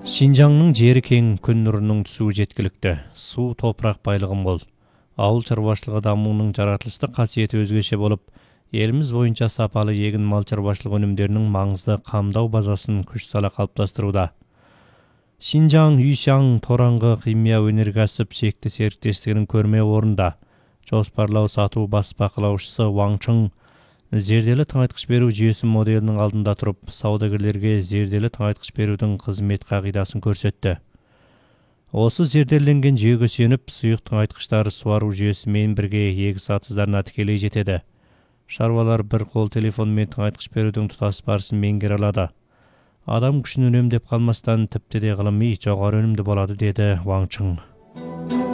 Шинжаңның жері кең, күн нұрының түсуі жеткілікті. Су, топырақ байлығы мол. Ауыл шаруашылығы дамуының жаратылыстық қасиеті өзгеше болып, еліміз бойынша сапалы егін мал шаруашылығы өнімдерінің маңызды қамдау базасын күш сала қалыптастыруда. Шинжаң Үйсяң Тораңғы химия өнеркәсіп шекті серіктестігінің көрме орнында жоспарлау сату бас бақылаушысы Ваңчың зерделі тыңайтқыш беру жүйесі моделінің алдында тұрып, саудагерлерге зерделі тыңайтқыш берудің қызмет қағидасын көрсетті. Осы зерделенген жүйеге сүйеніп, сұйық тыңайтқыштар суару жүйесімен бірге егіс атыздарына тікелей жетеді. Шаруалар бір қол телефонмен тыңайтқыш берудің тұтас барысын меңгере алады. Адам күшін үнемдеп қалмастан тіпті де ғылыми жоғары өнімді болады, деді Ваңчың.